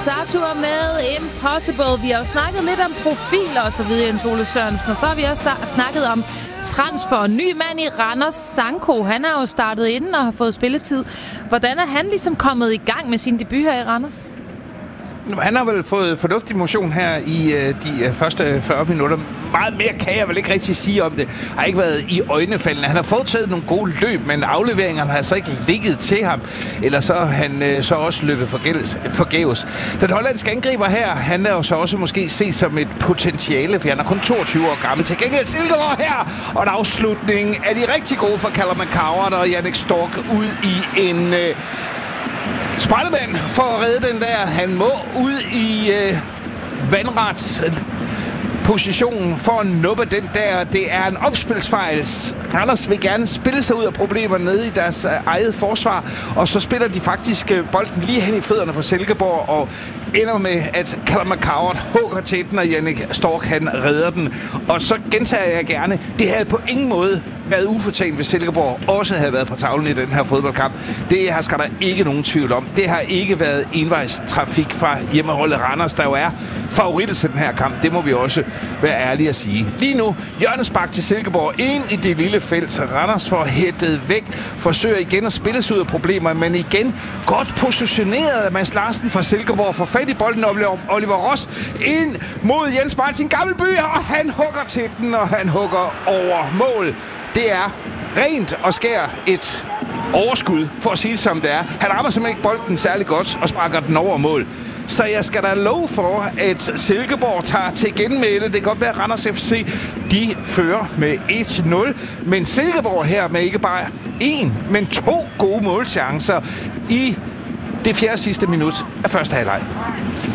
Arthur med Impossible. Vi har jo snakket lidt om profiler og så videre, Jens Ole Sørensen. Og så har vi også snakket om transfer. Ny mand i Randers, Sanko. Han har jo startet inden og har fået spilletid. Hvordan er han ligesom kommet i gang med sin debut her i Randers? Han har vel fået fornuftig motion her i de første 40 minutter. Meget mere kan jeg vel ikke rigtig sige om det. Har ikke været i øjnefaldene. Han har foretaget nogle gode løb, men afleveringerne har så ikke ligget til ham. Eller så har han så også løbet forgæves. Den hollandske angriber her, han er jo så også måske set som et potentiale, for han er kun 22 år gammel. Til gengæld Silkeborg her, og en afslutning af de rigtig gode for Callum McCoward og Jannik Stork ud i en... Spejlemand for at redde den der. Han må ud i vandret position for at nuppe den der. Det er en opspilsfejl. Randers vil gerne spille sig ud af problemerne nede i deres eget forsvar, og så spiller de faktisk bolden lige hen i fødderne på Silkeborg, og ender med, at Callum McCoward hugger til den, og Jannik Stork, han redder den. Og så gentager jeg gerne, det havde på ingen måde været ufortjent, hvis Silkeborg også havde været på tavlen i den her fodboldkamp. Det skal der ikke nogen tvivl om. Det har ikke været envejstrafik fra hjemmeholdet Randers, der jo er favoritter til den her kamp. Det må vi også være ærlige at sige. Lige nu, hjørnespark til Silkeborg ind i det lille felt. Randers får hættet væk, forsøger igen at spille sig ud af problemer, men igen godt positioneret af Mads Larsen fra Silkeborg, får fat i bolden, og Oliver Ross ind mod Jens Martin Gammelby, og han hugger til den, og han hugger over mål. Det er rent og skær et overskud, for at sige det som det er. Han rammer simpelthen ikke bolden særlig godt og sparker den over mål. Så jeg skal da love for, at Silkeborg tager til genmæle. Det kan godt være, at Randers FC, de fører med 1-0. Men Silkeborg her med ikke bare 1, men 2 gode målchancer i det 4. sidste minut af første halvleg.